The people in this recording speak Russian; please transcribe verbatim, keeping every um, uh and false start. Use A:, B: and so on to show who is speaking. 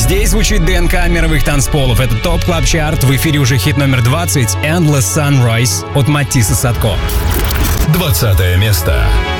A: Здесь звучит ДНК мировых танцполов. Это ТОП Клаб Чарт. В эфире уже хит номер двадцать «Endless Sunrise» от Матисса Садко.
B: двадцатое место.